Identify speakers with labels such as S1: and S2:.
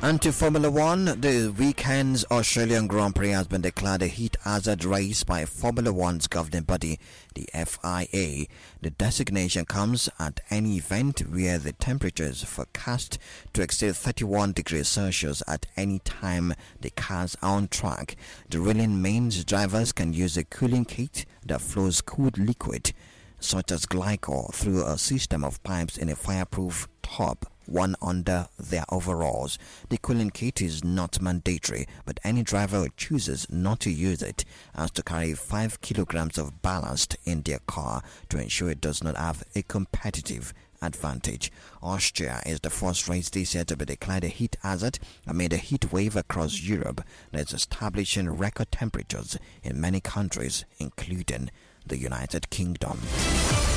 S1: And to Formula One, the weekend's Australian Grand Prix has been declared a heat hazard race by Formula One's governing body, the FIA. The designation comes at any event where the temperature is forecast to exceed 31 degrees Celsius at any time the cars are on track. The ruling means drivers can use a cooling kit that flows cooled liquid, such as glycol, through a system of pipes in a fireproof tub, one under their overalls. The cooling kit is not mandatory, but any driver who chooses not to use it has to carry 5 kilograms of ballast in their car to ensure it does not have a competitive advantage. Austria is the first race this year to be declared a heat hazard amid a heat wave across Europe that is establishing record temperatures in many countries, including the United Kingdom.